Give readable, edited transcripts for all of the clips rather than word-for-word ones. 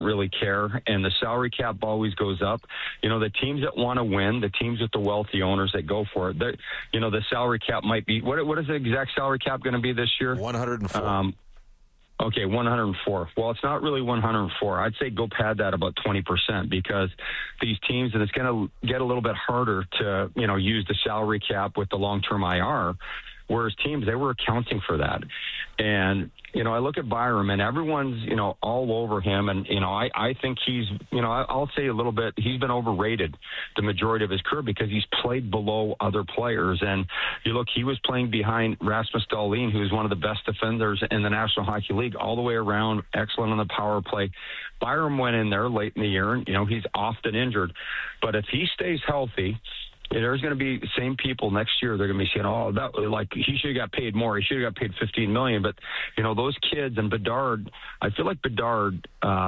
really care, and the salary cap always goes up. The teams that want to win, the teams with the wealthy owners that go for it, the salary cap might be, what is the exact salary cap going to be this year? 104. Okay, 104. Well, it's not really 104. I'd say go pad that about 20% because these teams, and it's going to get a little bit harder to, use the salary cap with the long-term IR, whereas teams, they were accounting for that. And, I look at Byram, and everyone's, all over him. And, I think he's, I'll say a little bit, he's been overrated the majority of his career because he's played below other players. And you look, he was playing behind Rasmus Dahlin, who's one of the best defenders in the National Hockey League, all the way around, excellent on the power play. Byram went in there late in the year, and, he's often injured. But if he stays healthy, there's going to be the same people next year. They're going to be saying, he should have got paid more. He should have got paid $15 million. But, those kids and Bedard, I feel like Bedard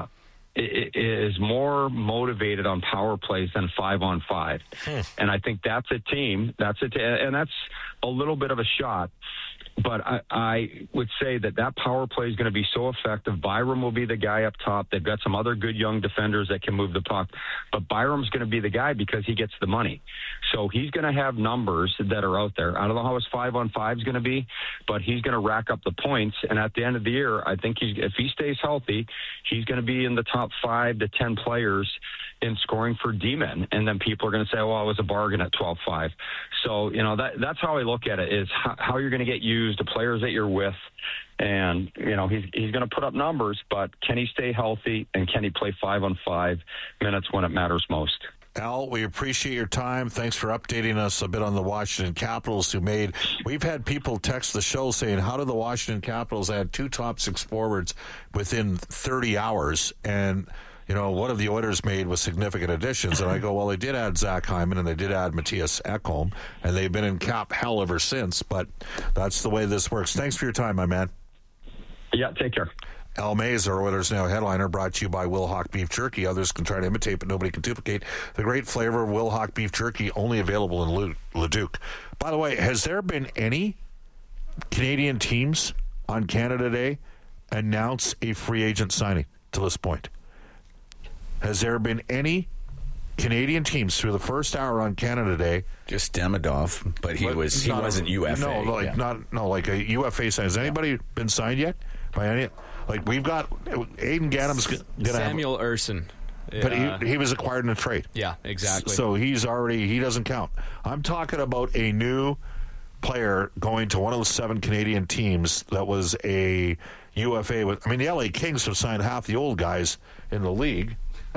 is more motivated on power plays than 5-on-5. And I think that's a team. And that's a little bit of a shot. But I would say that power play is going to be so effective. Byram will be the guy up top. They've got some other good young defenders that can move the puck. But Byram's going to be the guy because he gets the money. So he's going to have numbers that are out there. I don't know how his 5-on-5 is going to be, but he's going to rack up the points. And at the end of the year, I think if he stays healthy, he's going to be in the top 5 to 10 players in scoring for D-men. And then people are going to say, well, it was a bargain at 12-5. So, that's how I look at it, is how you're going to get used, the players that you're with. And, he's going to put up numbers, but can he stay healthy and can he play 5-on-5 minutes when it matters most? Al, we appreciate your time. Thanks for updating us a bit on the Washington Capitals we've had people text the show saying, how did the Washington Capitals add 2 top 6 forwards within 30 hours? And what have the Oilers made with significant additions? And I go, well, they did add Zach Hyman and they did add Matthias Ekholm, and they've been in cap hell ever since. But that's the way this works. Thanks for your time, my man. Yeah, take care. Al Mays, our Oilers Now headliner, brought to you by Wilhauk Beef Jerky. Others can try to imitate, but nobody can duplicate the great flavor of Wilhauk Beef Jerky, only available in Leduc. By the way, has there been any Canadian teams on Canada Day announce a free agent signing to this point? Has there been any Canadian teams through the first hour on Canada Day? Just Demidov, but he wasn't UFA. Like a UFA sign. Has anybody been signed yet? By any? Like we've got Aiden Gannam's going to Samuel Urson. But he was acquired in a trade. Yeah, exactly. So he doesn't count. I'm talking about a new player going to one of the 7 Canadian teams that was a UFA. The LA Kings have signed half the old guys in the league.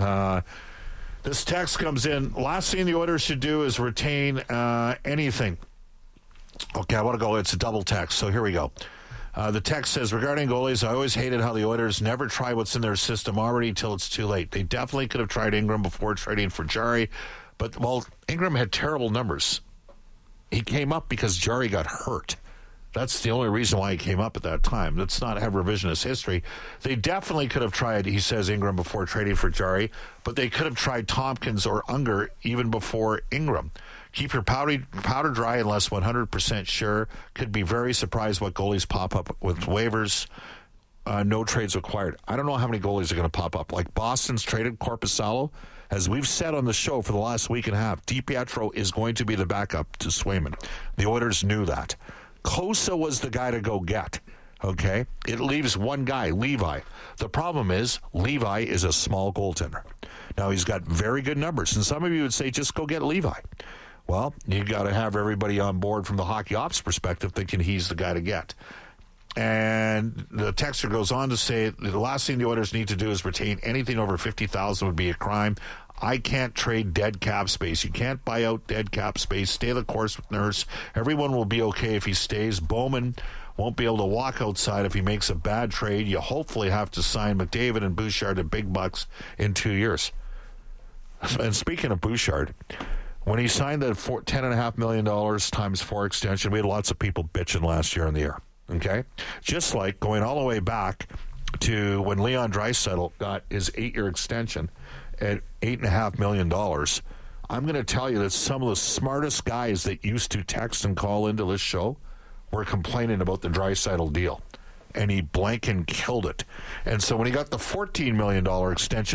This text comes in. Last thing the Oilers should do is retain anything. Okay, I want to go. It's a double text, so here we go. The text says, regarding goalies, I always hated how the Oilers never try what's in their system already till it's too late. They definitely could have tried Ingram before trading for Jarry, but, Ingram had terrible numbers. He came up because Jarry got hurt. That's the only reason why he came up at that time. Let's not have revisionist history. They definitely could have tried, he says, Ingram before trading for Jarry, but they could have tried Tompkins or Unger even before Ingram. Keep your powder dry unless 100% sure. Could be very surprised what goalies pop up with waivers. No trades required. I don't know how many goalies are going to pop up. Like Boston's traded Korpisalo. As we've said on the show for the last week and a half, DiPietro is going to be the backup to Swayman. The Oilers knew that. Kosa was the guy to go get, okay? It leaves one guy, Levi. The problem is Levi is a small goaltender. Now, he's got very good numbers, and some of you would say just go get Levi. Well, you got to have everybody on board from the hockey ops perspective thinking he's the guy to get. And the texter goes on to say the last thing the Oilers need to do is retain anything over $50,000 would be a crime. I can't trade dead cap space. You can't buy out dead cap space. Stay the course with Nurse. Everyone will be okay if he stays. Bowman won't be able to walk outside if he makes a bad trade. You hopefully have to sign McDavid and Bouchard at big bucks in 2 years. And speaking of Bouchard, when he signed that $10.5 million times 4 extension, we had lots of people bitching last year in the air. Okay? Just like going all the way back to when Leon Draisaitl got his 8-year extension at $8.5 million. I'm going to tell you that some of the smartest guys that used to text and call into this show were complaining about the Draisaitl deal. and he blanking killed it. And so when he got the $14 million extension